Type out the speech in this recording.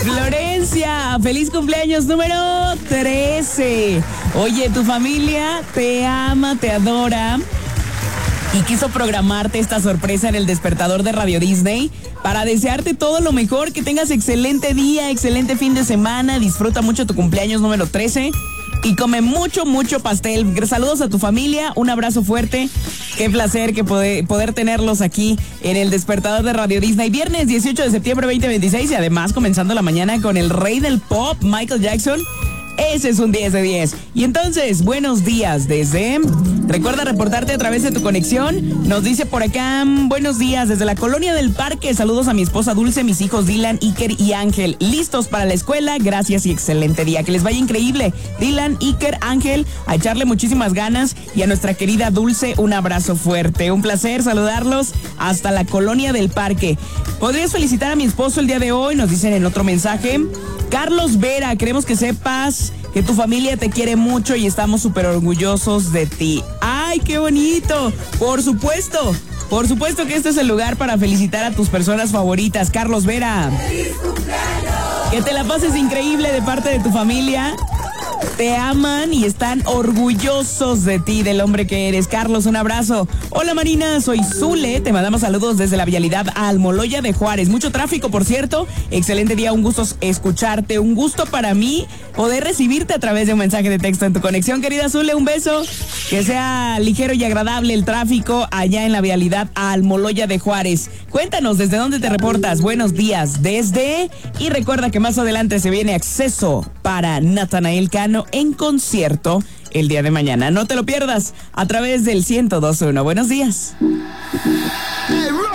Florencia, feliz cumpleaños número 13. Oye, tu familia te ama, te adora y quiso programarte esta sorpresa en el despertador de Radio Disney para desearte todo lo mejor, que tengas excelente día, excelente fin de semana, disfruta mucho tu cumpleaños número 13 y come mucho, mucho pastel. Saludos a tu familia, un abrazo fuerte. Qué placer que poder tenerlos aquí en el despertador de Radio Disney. Viernes 18 de septiembre 2026 y además comenzando la mañana con el rey del pop, Michael Jackson. Ese es un 10 de 10. Y entonces, buenos días recuerda reportarte a través de tu conexión. Nos dice por acá, buenos días desde la Colonia del Parque. Saludos a mi esposa Dulce, mis hijos Dylan, Iker y Ángel. Listos para la escuela, gracias y excelente día. Que les vaya increíble. Dylan, Iker, Ángel, a echarle muchísimas ganas. Y a nuestra querida Dulce, un abrazo fuerte. Un placer saludarlos hasta la Colonia del Parque. ¿Podrías felicitar a mi esposo el día de hoy? Nos dicen en otro mensaje. Carlos Vera, queremos que sepas que tu familia te quiere mucho y estamos súper orgullosos de ti. ¡Ay, qué bonito! Por supuesto que este es el lugar para felicitar a tus personas favoritas. Carlos Vera, ¡feliz cumpleaños! Que te la pases increíble de parte de tu familia. Te aman y están orgullosos de ti, del hombre que eres. Carlos, un abrazo. Hola Marina, soy Zule. Te mandamos saludos desde la vialidad a Almoloya de Juárez. Mucho tráfico, por cierto. Excelente día, un gusto escucharte. Un gusto para mí poder recibirte a través de un mensaje de texto en tu conexión, querida Zule. Un beso. Que sea ligero y agradable el tráfico allá en la vialidad a Almoloya de Juárez. Cuéntanos desde dónde te reportas. Buenos días. Y recuerda que más adelante se viene acceso para Natanael Cano en concierto el día de mañana. No te lo pierdas a través del 102.1. Buenos días.